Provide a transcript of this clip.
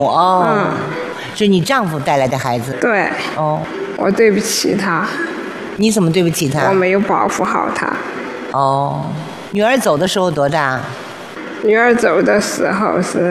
哦，是你丈夫带来的孩子。 对。 哦， 我对不起他。 你怎么对不起他？ 我没有保护好他。 哦，女儿走的时候多大？ 女儿走的时候是